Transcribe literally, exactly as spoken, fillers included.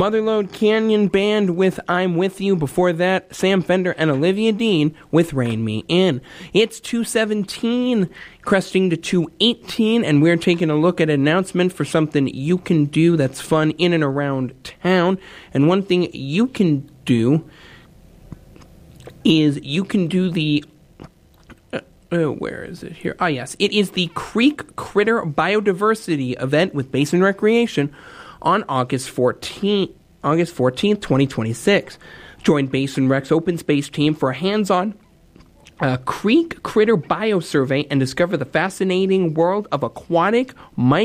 Motherlode Canyon Band with I'm With You. Before that, Sam Fender and Olivia Dean with Rein Me In. It's two seventeen, cresting to two eighteen, and we're taking a look at an announcement for something you can do that's fun in and around town. And one thing you can do is you can do the uh, oh, where is it here? Ah, yes. It is the Creek Critter Biodiversity event with Basin Recreation on August fourteenth, August fourteenth, twenty twenty-six. Join Basin Rec's Open Space team for a hands-on uh, Creek Critter Biosurvey and discover the fascinating world of aquatic microbes.